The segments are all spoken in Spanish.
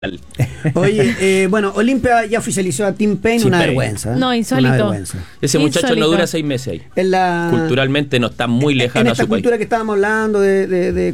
Oye, bueno, Olimpia ya oficializó a Tim Payne, una vergüenza. No, insólito. Una vergüenza. Ese muchacho no dura 6 meses ahí. Culturalmente no está muy lejano a su país. En esta cultura que estábamos hablando de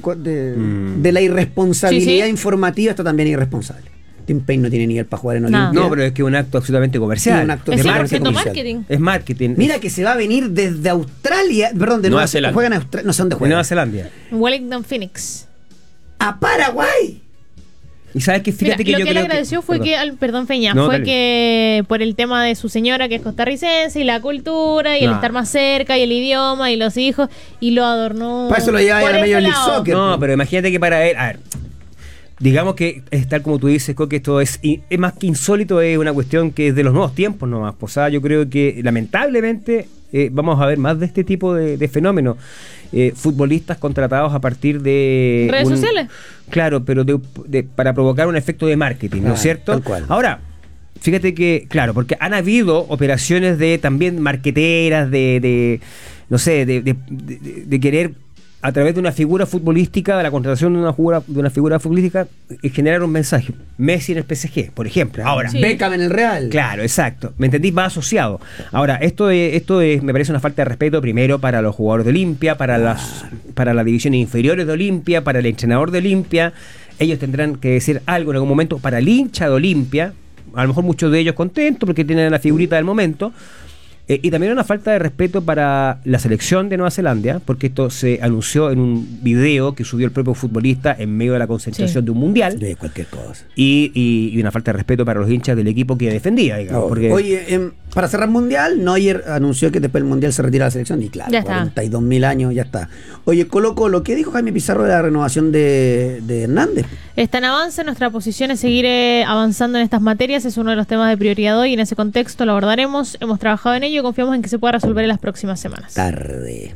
la irresponsabilidad informativa, está también irresponsable. Tim Payne no tiene nivel para jugar en Olimpia. No, pero es que es un acto absolutamente comercial. Un acto es de marketing. Es marketing. Mira que se va a venir desde Australia, perdón, de Nueva Zelanda. Juegan no sé dónde juegan. Nueva Zelanda. Wellington Phoenix. A Paraguay. Y sabes que fíjate que lo yo que él creo agradeció fue perdón. Feña, No, fue dale. que por el tema de su señora que es costarricense y la cultura y el estar más cerca y el idioma y los hijos y lo adornó. Para eso lo lleva a por la ese Major League lado. Soccer. No, pero imagínate que para él, a ver, digamos que es tal como tú dices, que esto es más que insólito, es una cuestión que es de los nuevos tiempos nomás. O sea, yo creo que lamentablemente vamos a ver más de este tipo de fenómenos. Futbolistas contratados a partir de ¿Redes sociales? Claro, pero para provocar un efecto de marketing, ¿no es cierto? Tal cual. Ahora, fíjate que, claro, porque han habido operaciones de también marqueteras, no sé, de querer a través de una figura futbolística, de la contratación de una figura futbolística, generar un mensaje. Messi en el PSG, por ejemplo. Ahora, Sí. Beckham en el Real. claro, exacto. ¿Me entendís? Va asociado. Ahora, esto es, me parece una falta de respeto primero para los jugadores de Olimpia, para las divisiones inferiores de Olimpia, para el entrenador de Olimpia. Ellos tendrán que decir algo en algún momento para el hincha de Olimpia. A lo mejor muchos de ellos contentos porque tienen la figurita del momento. Y también una falta de respeto para la selección de Nueva Zelanda, porque esto se anunció en un video que subió el propio futbolista en medio de la concentración de un mundial. De cualquier cosa. Y una falta de respeto para los hinchas del equipo que defendía, digamos. No. Porque Oye, para cerrar Mundial, Neuer anunció que después del Mundial se retira de la selección y claro, Ya está. 42.000 años, ya está. Oye, Colo, ¿qué dijo Jaime Pizarro de la renovación de Hernández? Está en avance, nuestra posición es seguir avanzando en estas materias, es uno de los temas de prioridad hoy y en ese contexto lo abordaremos, hemos trabajado en ello y confiamos en que se pueda resolver en las próximas semanas. Tarde.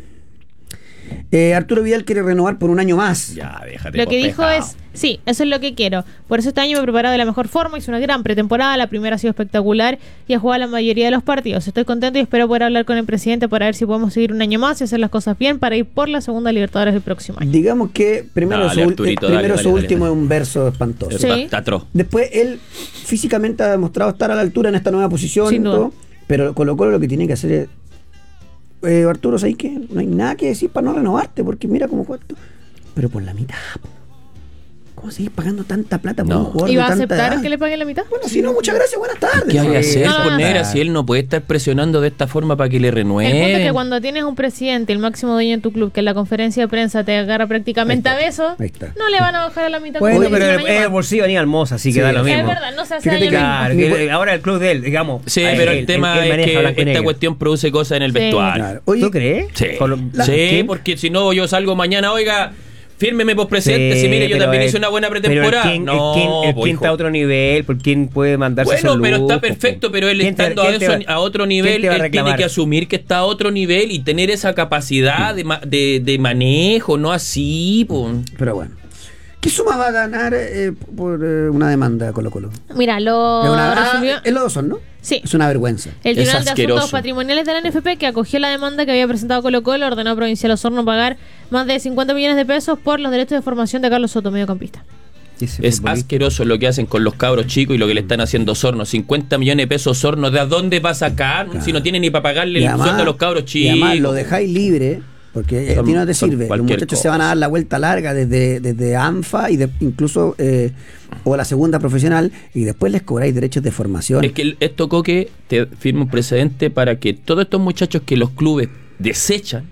Arturo Vidal quiere renovar por un año más. Ya, déjate. Lo que por dijo pesado. es, sí, eso es lo que quiero. Por eso este año me he preparado de la mejor forma, hice una gran pretemporada, la primera ha sido espectacular y he jugado la mayoría de los partidos. Estoy contento y espero poder hablar con el presidente para ver si podemos seguir un año más y hacer las cosas bien para ir por la segunda Libertadores del próximo año. Digamos que primero Dale, Arturito, primero dale, su dale, último dale. es un verso espantoso. Sí. Está atroz. Después él físicamente ha demostrado estar a la altura en esta nueva posición. Sin y duda. todo, pero Colo Colo lo que tiene que hacer es Arturo, ¿sabes qué? No hay nada que decir para no renovarte, porque mira cómo juegas tú. Pero por la mitad, po. ¿Cómo seguís pagando tanta plata por No. un jugador ¿Y de va a tanta aceptar edad? que le paguen la mitad? Bueno, si no, muchas gracias, buenas tardes. ¿Qué hay que hacer No, no, con no. Negra si él no puede estar presionando de esta forma para que le El punto es renueve? que cuando tienes un presidente, el máximo dueño en tu club, que en la conferencia de prensa te agarra prácticamente a besos, Ahí está. no le van a bajar a la mitad. bueno, como pero dicen es año el más. bolsillo de Aníbal Mosa, así que Sí. da lo mismo. Es verdad, no se hace Fíjate año que- mismo. Claro, que ahora el club de él, digamos. Sí, a pero él, el tema él es maneja que blanco y esta negro. cuestión produce cosas en el Sí. vestuario. Claro. Oye, ¿Tú crees? Sí, Sí, sí, porque si no yo salgo mañana, oiga, fírmeme por presente, Sí, si mire, yo pero también es- hice una buena pero pretemporada. el No, quién pues, está a hijo. otro nivel, por quién puede mandarse Bueno, ese pero está lujo, perfecto, pero él ¿Quién te- estando quién te va- a otro quién nivel, te va a él tiene reclamar? que asumir que está a otro nivel y tener esa capacidad de manejo, no así, pues. pero bueno. ¿Qué suma va a ganar por una demanda Colo Colo? Mira, lo resolvió. Es los dos son, ¿no? Sí. Es una vergüenza. El Es Tribunal de Asuntos asqueroso. Patrimoniales de la NFP, que acogió la demanda que había presentado Colo Colo, ordenó a Provincial Osorno pagar más de 50 millones de pesos por los derechos de formación de Carlos Soto, mediocampista. Ese Es futbolista. asqueroso lo que hacen con los cabros chicos y lo que le están haciendo Osorno. 50 millones de pesos Osorno, ¿de dónde va a sacar? Claro. Si no tiene ni para pagarle Y el además- sueldo a los cabros Y chicos. además lo dejáis libre, porque a Son- ti no te son sirve. Los cualquier muchachos cosa. se van a dar la vuelta larga desde ANFA y incluso o la segunda profesional y después les cobráis derechos de formación. Es que esto, Coque, te firma un precedente para que todos estos muchachos que los clubes desechan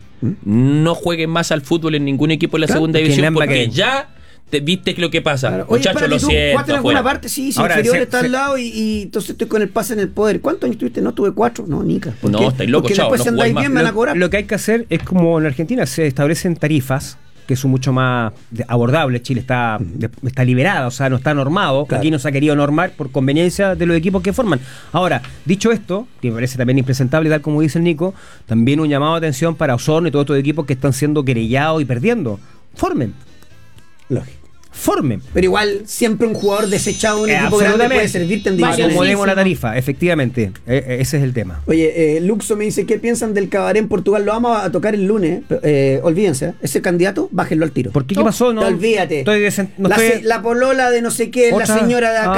no jueguen más al fútbol en ningún equipo de la Claro, segunda porque división, nada porque que- ya viste lo que pasa. Claro. Oye, Muchachos, espérate, lo tú siento. jugaste en alguna afuera. parte, sí, Ahora, inferior se- está se- al lado y entonces estoy con el pase en el poder. ¿Cuántos años tuviste? No, tuve 4. No, Nica. ¿Por No, qué? estáis locos, Porque chao, después no si andáis jugáis bien más. me van a cobrar. Lo que hay que hacer es como en Argentina se establecen tarifas que son mucho más abordables. Chile está liberada, o sea, no está normado. Claro. Aquí no se ha querido normar por conveniencia de los equipos que forman. Ahora, dicho esto, que me parece también impresentable, tal como dice el Nico, también un llamado de atención para Osorno y todos estos equipos que están siendo querellados y perdiendo. Formen. Lógico. formen. Pero igual, siempre un jugador desechado de un equipo grande Absolutamente. puede servirte en divisiones. Acomodemos la tarifa, efectivamente. Ese es el tema. Oye, Luxo me dice, ¿qué piensan del cabaret en Portugal? Lo vamos a tocar el lunes. Olvídense, ese candidato, bájenlo al tiro. ¿Por qué? ¿Qué pasó? No, Olvídate. no estoy La polola de no sé qué, la Otra. señora de acá.